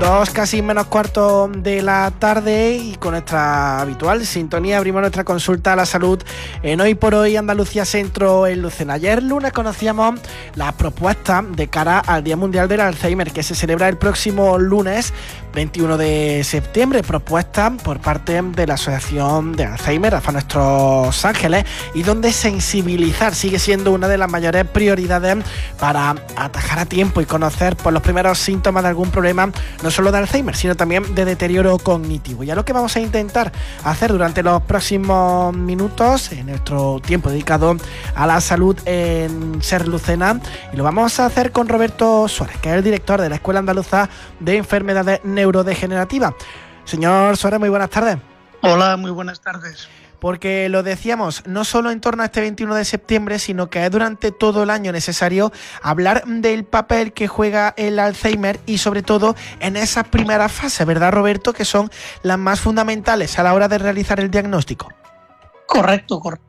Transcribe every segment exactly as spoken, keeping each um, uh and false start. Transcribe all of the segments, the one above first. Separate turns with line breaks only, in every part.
Dos casi menos cuarto de la tarde y con nuestra habitual sintonía abrimos nuestra consulta a la salud en Hoy por Hoy Andalucía Centro en Lucena. Ayer lunes conocíamos la propuesta de cara al Día Mundial del Alzheimer que se celebra el próximo lunes veintiuno de septiembre, propuesta por parte de la Asociación de Alzheimer AFA Nuestros Ángeles, y donde sensibilizar sigue siendo una de las mayores prioridades para atajar a tiempo y conocer por los primeros síntomas de algún problema, no solo de Alzheimer, sino también de deterioro cognitivo. Ya lo que vamos a intentar hacer durante los próximos minutos en nuestro tiempo dedicado a la salud en Ser Lucena, y lo vamos a hacer con Roberto Suárez, que es el director de la Escuela Andaluza de Enfermedades Neurodegenerativas. Señor Suárez, muy buenas tardes.
Hola, muy buenas tardes.
Porque lo decíamos, no solo en torno a este veintiuno de septiembre, sino que es durante todo el año necesario hablar del papel que juega el Alzheimer y sobre todo en esas primeras fases, ¿verdad, Roberto?, que son las más fundamentales a la hora de realizar el diagnóstico.
Correcto, correcto.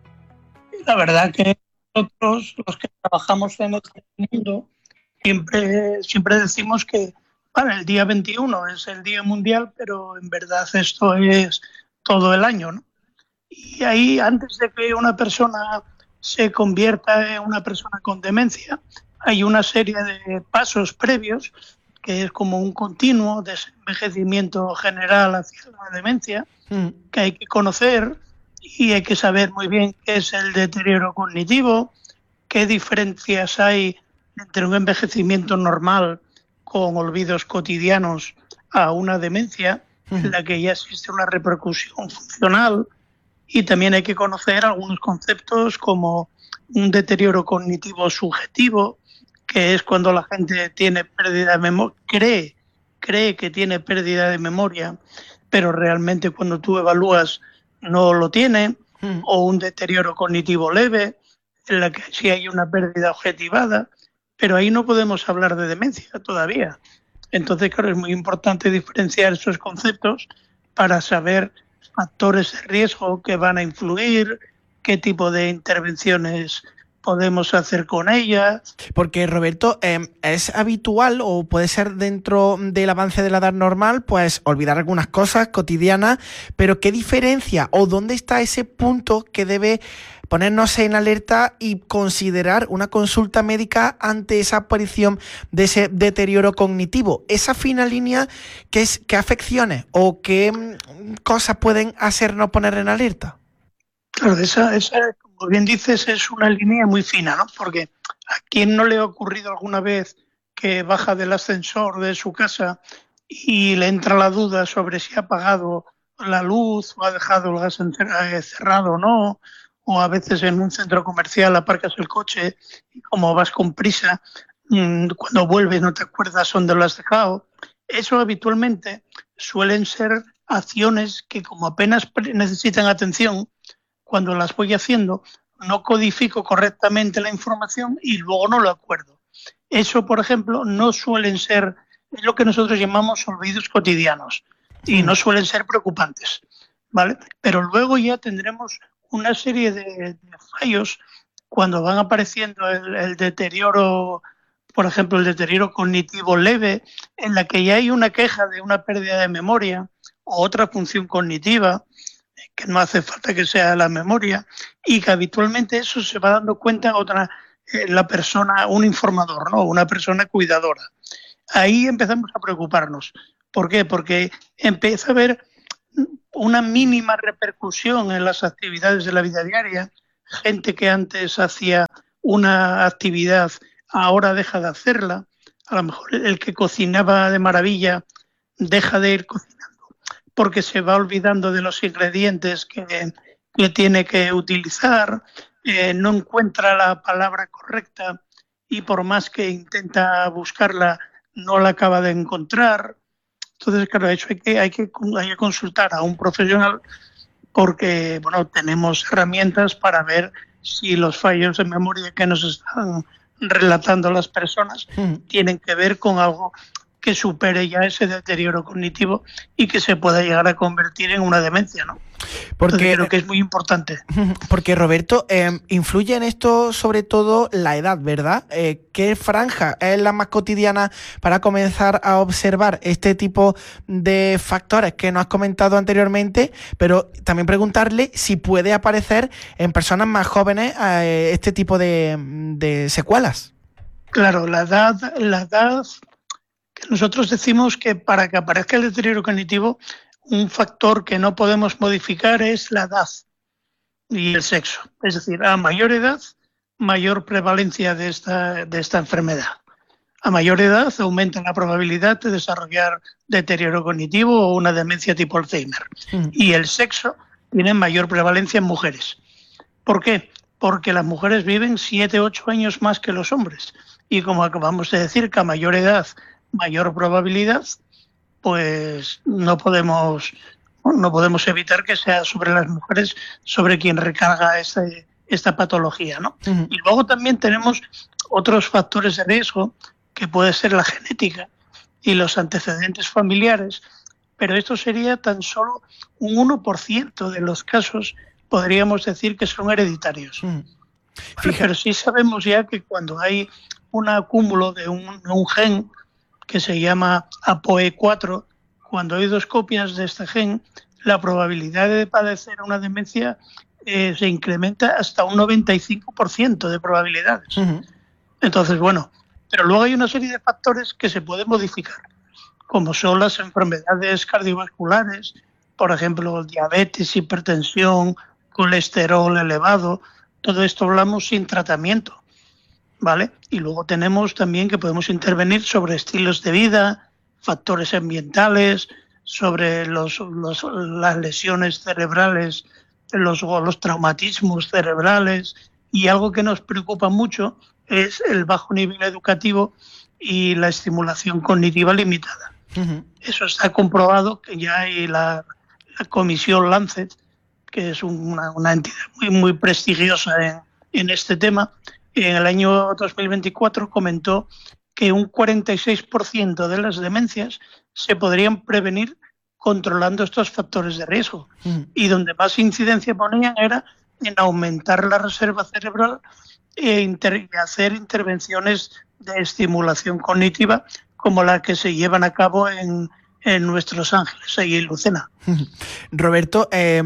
La verdad que nosotros, los que trabajamos en este mundo, siempre, siempre decimos que bueno, el día veintiuno es el Día Mundial, pero en verdad esto es todo el año, ¿no? Y ahí, antes de que una persona se convierta en una persona con demencia, hay una serie de pasos previos, que es como un continuo de envejecimiento general hacia la demencia, mm. que hay que conocer y hay que saber muy bien qué es el deterioro cognitivo, qué diferencias hay entre un envejecimiento normal con olvidos cotidianos a una demencia, mm. en la que ya existe una repercusión funcional. Y también hay que conocer algunos conceptos como un deterioro cognitivo subjetivo, que es cuando la gente tiene pérdida de memoria, cree, cree que tiene pérdida de memoria, pero realmente cuando tú evalúas no lo tiene, mm. o un deterioro cognitivo leve, en la que sí hay una pérdida objetivada, pero ahí no podemos hablar de demencia todavía. Entonces, claro, es muy importante diferenciar esos conceptos para saber factores de riesgo que van a influir, qué tipo de intervenciones podemos hacer con ellas.
Porque, Roberto, eh, es habitual o puede ser dentro del avance de la edad normal, pues olvidar algunas cosas cotidianas, pero ¿qué diferencia o dónde está ese punto que debe ponernos en alerta y considerar una consulta médica ante esa aparición de ese deterioro cognitivo? Esa fina línea, ¿qué, es, qué afecciones o qué cosas pueden hacernos poner en alerta?
Claro, esa, esa, como bien dices, es una línea muy fina, ¿no? Porque a quién no le ha ocurrido alguna vez que baja del ascensor de su casa y le entra la duda sobre si ha apagado la luz o ha dejado el gas cerrado o no, o a veces en un centro comercial aparcas el coche y como vas con prisa, cuando vuelves no te acuerdas dónde lo has dejado. Eso habitualmente suelen ser acciones que, como apenas necesitan atención, cuando las voy haciendo no codifico correctamente la información y luego no lo acuerdo. Eso, por ejemplo, no suelen ser, es lo que nosotros llamamos olvidos cotidianos y no suelen ser preocupantes, ¿vale? Pero luego ya tendremos una serie de, de fallos cuando van apareciendo el, el deterioro, por ejemplo, el deterioro cognitivo leve, en la que ya hay una queja de una pérdida de memoria o otra función cognitiva, que no hace falta que sea la memoria, y que habitualmente eso se va dando cuenta otra eh, la persona, un informador, ¿no? Una persona cuidadora. Ahí empezamos a preocuparnos. ¿Por qué? Porque empieza a haber una mínima repercusión en las actividades de la vida diaria. Gente que antes hacía una actividad ahora deja de hacerla. A lo mejor el que cocinaba de maravilla deja de ir cocinando porque se va olvidando de los ingredientes que, que tiene que utilizar, eh, no encuentra la palabra correcta y por más que intenta buscarla no la acaba de encontrar. Entonces, claro, eso hay que, hay que, hay que consultar a un profesional porque, bueno, tenemos herramientas para ver si los fallos de memoria que nos están relatando las personas mm. tienen que ver con algo que supere ya ese deterioro cognitivo y que se pueda llegar a convertir en una demencia, ¿no?
Porque
Entonces, creo que es muy importante.
Porque, Roberto, eh, influye en esto sobre todo la edad, ¿verdad? Eh, ¿Qué franja es la más cotidiana para comenzar a observar este tipo de factores que nos has comentado anteriormente? Pero también preguntarle si puede aparecer en personas más jóvenes eh, este tipo de, de secuelas.
Claro, la edad, la edad, que nosotros decimos que para que aparezca el deterioro cognitivo, un factor que no podemos modificar es la edad y el sexo. Es decir, a mayor edad, mayor prevalencia de esta, de esta enfermedad. A mayor edad aumenta la probabilidad de desarrollar deterioro cognitivo o una demencia tipo Alzheimer. Mm. Y el sexo tiene mayor prevalencia en mujeres. ¿Por qué? Porque las mujeres viven siete u ocho años más que los hombres. Y como acabamos de decir, que a mayor edad, mayor probabilidad, pues no podemos no podemos evitar que sea sobre las mujeres sobre quien recarga este, esta patología, ¿no? Uh-huh. Y luego también tenemos otros factores de riesgo, que puede ser la genética y los antecedentes familiares, pero esto sería tan solo un uno por ciento de los casos, podríamos decir que son hereditarios. Uh-huh. Pero sí sabemos ya que cuando hay un acúmulo de un, un gen que se llama A P O E cuatro, cuando hay dos copias de este gen, la probabilidad de padecer una demencia eh, se incrementa hasta un noventa y cinco por ciento de probabilidades. Uh-huh. Entonces, bueno, pero luego hay una serie de factores que se pueden modificar, como son las enfermedades cardiovasculares, por ejemplo, diabetes, hipertensión, colesterol elevado, todo esto hablamos sin tratamiento, ¿vale? Y luego tenemos también que podemos intervenir sobre estilos de vida, factores ambientales, sobre los, los, las lesiones cerebrales, los, los traumatismos cerebrales, y algo que nos preocupa mucho es el bajo nivel educativo y la estimulación cognitiva limitada. Uh-huh. Eso está comprobado, que ya hay la, la comisión Lancet, que es una, una entidad muy, muy prestigiosa en, en este tema, en el año dos mil veinticuatro comentó que un cuarenta y seis por ciento de las demencias se podrían prevenir controlando estos factores de riesgo. Mm. Y donde más incidencia ponían era en aumentar la reserva cerebral e inter- hacer intervenciones de estimulación cognitiva como las que se llevan a cabo en, en Nuestros Ángeles, ahí en Lucena.
Roberto, eh...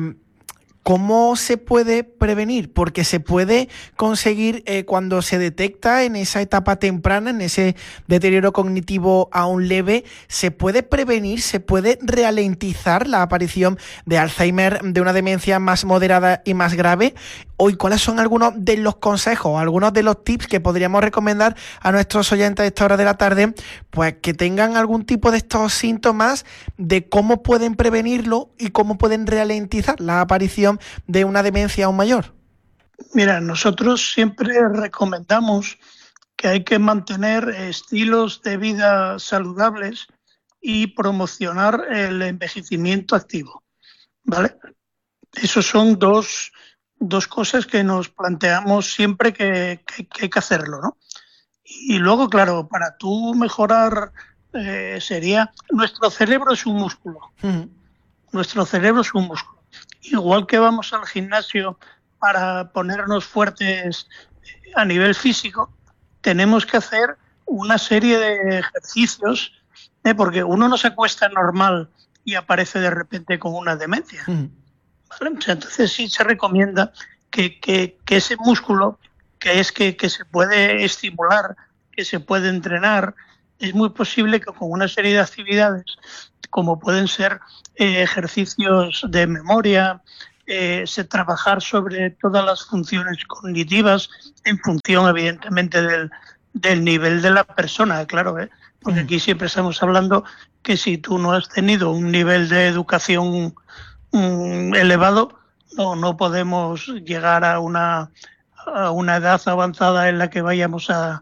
¿cómo se puede prevenir? Porque se puede conseguir eh, cuando se detecta en esa etapa temprana, en ese deterioro cognitivo aún leve, se puede prevenir, se puede ralentizar la aparición de Alzheimer, de una demencia más moderada y más grave. Hoy, ¿cuáles son algunos de los consejos, algunos de los tips que podríamos recomendar a nuestros oyentes a esta hora de la tarde, pues que tengan algún tipo de estos síntomas, de cómo pueden prevenirlo y cómo pueden ralentizar la aparición de una demencia aún mayor?
Mira, nosotros siempre recomendamos que hay que mantener estilos de vida saludables y promocionar el envejecimiento activo, ¿vale? Esos son dos, dos cosas que nos planteamos siempre que, que, que hay que hacerlo, ¿no? Y luego, claro, para tú mejorar eh, sería... Nuestro cerebro es un músculo. Uh-huh. Nuestro cerebro es un músculo. Igual que vamos al gimnasio para ponernos fuertes a nivel físico, tenemos que hacer una serie de ejercicios, ¿eh? Porque uno no se acuesta normal y aparece de repente con una demencia. Mm. ¿Vale? Entonces sí se recomienda que, que, que ese músculo, que es que, que se puede estimular, que se puede entrenar, es muy posible que con una serie de actividades, como pueden ser eh, ejercicios de memoria, eh, se trabajar sobre todas las funciones cognitivas en función, evidentemente, del, del nivel de la persona, claro, ¿eh? Porque aquí siempre estamos hablando que si tú no has tenido un nivel de educación um, elevado, no, no podemos llegar a una, a una edad avanzada en la que vayamos a,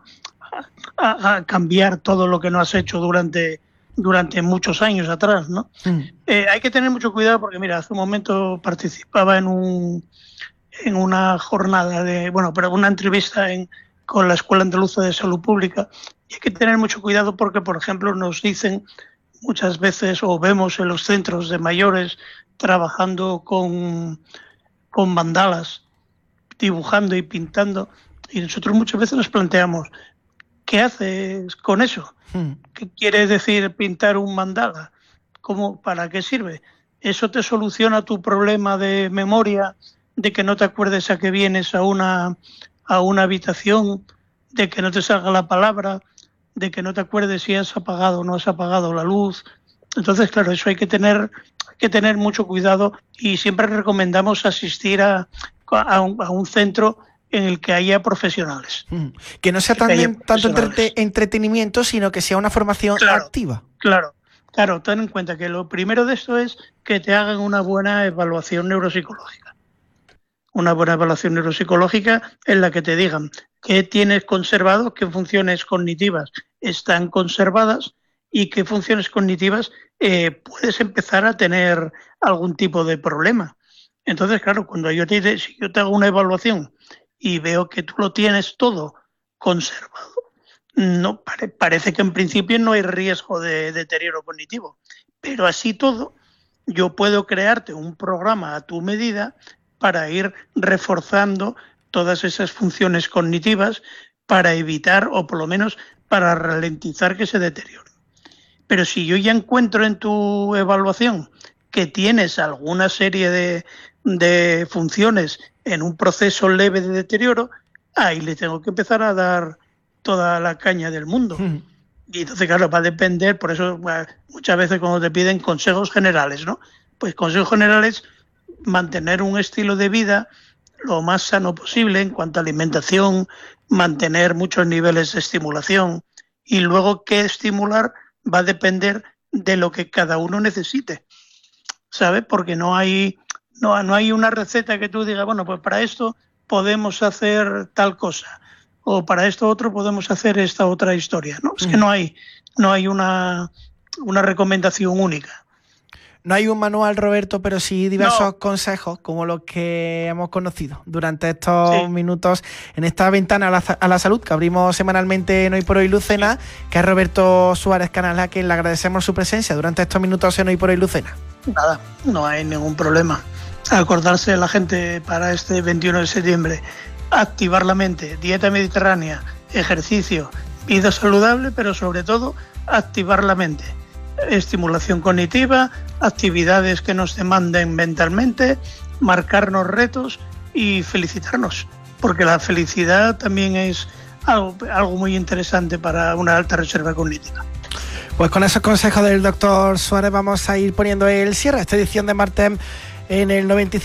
a, a cambiar todo lo que no has hecho durante durante muchos años atrás, ¿no? Mm. Eh, hay que tener mucho cuidado porque, mira, hace un momento participaba en un en una jornada de, bueno, pero una entrevista en, con la Escuela Andaluza de Salud Pública Y hay que tener mucho cuidado porque, por ejemplo, nos dicen muchas veces o vemos en los centros de mayores trabajando con, con mandalas, dibujando y pintando, y nosotros muchas veces nos planteamos, ¿qué haces con eso? Hmm. ¿Qué quiere decir pintar un mandala? ¿Cómo, para qué sirve? ¿Eso te soluciona tu problema de memoria, de que no te acuerdes a qué vienes a una, a una habitación, de que no te salga la palabra, de que no te acuerdes si has apagado o no has apagado la luz? Entonces, claro, eso hay que tener, hay que tener mucho cuidado y siempre recomendamos asistir a, a, un, a un centro en el que haya profesionales.
Mm. Que no sea también tanto entrete, entretenimiento, sino que sea una formación
claro,
activa.
Claro, claro, ten en cuenta que lo primero de esto es que te hagan una buena evaluación neuropsicológica. Una buena evaluación neuropsicológica en la que te digan qué tienes conservado, qué funciones cognitivas están conservadas y qué funciones cognitivas eh, puedes empezar a tener algún tipo de problema. Entonces, claro, cuando yo te, si yo te hago una evaluación y veo que tú lo tienes todo conservado, no pare, parece que en principio no hay riesgo de deterioro cognitivo, pero así todo yo puedo crearte un programa a tu medida para ir reforzando todas esas funciones cognitivas para evitar o por lo menos para ralentizar que se deterioren. Pero si yo ya encuentro en tu evaluación que tienes alguna serie de, de funciones en un proceso leve de deterioro, ahí le tengo que empezar a dar toda la caña del mundo. Mm. Y entonces, claro, va a depender, por eso muchas veces cuando te piden consejos generales, ¿no? Pues consejos generales, mantener un estilo de vida lo más sano posible en cuanto a alimentación, mantener muchos niveles de estimulación y luego qué estimular va a depender de lo que cada uno necesite, ¿sabes? Porque no hay, no, no hay una receta que tú digas, bueno, pues para esto podemos hacer tal cosa o para esto otro podemos hacer esta otra historia, ¿no? Es que no hay, no hay una, una recomendación única.
No hay un manual, Roberto, pero sí diversos no. consejos como los que hemos conocido durante estos sí. minutos en esta ventana a la, a la salud que abrimos semanalmente en Hoy por Hoy Lucena, que es Roberto Suárez Canal, a quien le agradecemos su presencia durante estos minutos en Hoy por Hoy Lucena.
Nada, no hay ningún problema. Acordarse de la gente para este veintiuno de septiembre, activar la mente, dieta mediterránea, ejercicio, vida saludable, pero sobre todo activar la mente. Estimulación cognitiva, actividades que nos demanden mentalmente, marcarnos retos y felicitarnos, porque la felicidad también es algo, algo muy interesante para una alta reserva cognitiva.
Pues con esos consejos del doctor Suárez vamos a ir poniendo el cierre a esta edición de martes en el noventa y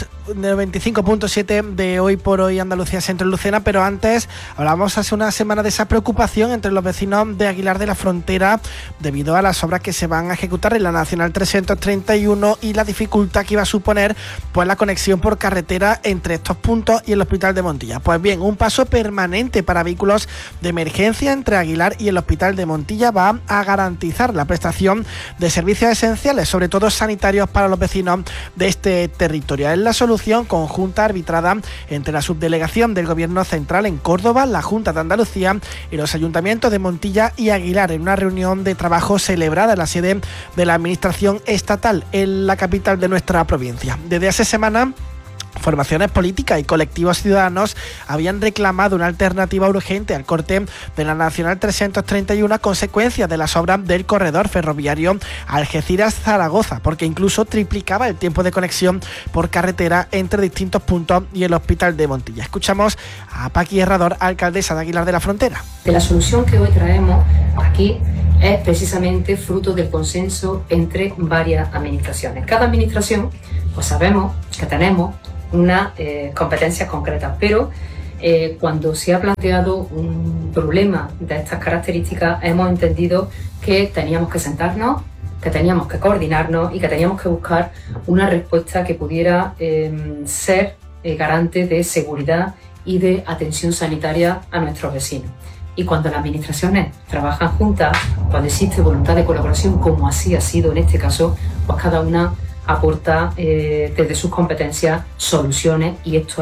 cinco punto siete de Hoy por Hoy Andalucía Centro Lucena, pero antes hablamos hace una semana de esa preocupación entre los vecinos de Aguilar de la Frontera debido a las obras que se van a ejecutar en la Nacional trescientos treinta y uno y la dificultad que iba a suponer pues la conexión por carretera entre estos puntos y el Hospital de Montilla. Pues bien, un paso permanente para vehículos de emergencia entre Aguilar y el Hospital de Montilla va a garantizar la prestación de servicios esenciales, sobre todo sanitarios, para los vecinos de este territorio. Es la solución conjunta arbitrada entre la subdelegación del Gobierno Central en Córdoba, la Junta de Andalucía y los ayuntamientos de Montilla y Aguilar en una reunión de trabajo celebrada en la sede de la Administración Estatal en la capital de nuestra provincia. Desde hace semanas, formaciones políticas y colectivos ciudadanos habían reclamado una alternativa urgente al corte de la Nacional trescientos treinta y uno a consecuencia de las obras del corredor ferroviario Algeciras-Zaragoza, porque incluso triplicaba el tiempo de conexión por carretera entre distintos puntos y el Hospital de Montilla. Escuchamos a Paqui Herrador, alcaldesa de Aguilar de la Frontera.
De la solución que hoy traemos aquí es precisamente fruto del consenso entre varias administraciones. Cada administración, pues sabemos que tenemos una eh, competencia concreta, pero eh, cuando se ha planteado un problema de estas características hemos entendido que teníamos que sentarnos, que teníamos que coordinarnos y que teníamos que buscar una respuesta que pudiera eh, ser eh, garante de seguridad y de atención sanitaria a nuestros vecinos. Y cuando las administraciones trabajan juntas, cuando existe voluntad de colaboración, como así ha sido en este caso, pues cada una aporta eh, desde sus competencias soluciones, y esto es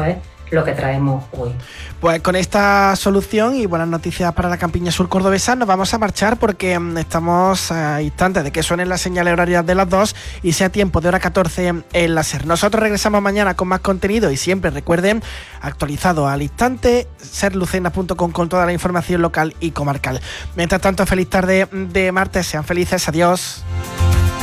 lo que traemos hoy.
Pues con esta solución y buenas noticias para la campiña sur cordobesa nos vamos a marchar porque estamos a instantes de que suenen las señales horarias de las dos y sea tiempo de hora catorce en la SER. Nosotros regresamos mañana con más contenido y siempre recuerden, actualizado al instante, ser lucena punto com con toda la información local y comarcal. Mientras tanto, feliz tarde de martes, sean felices, adiós.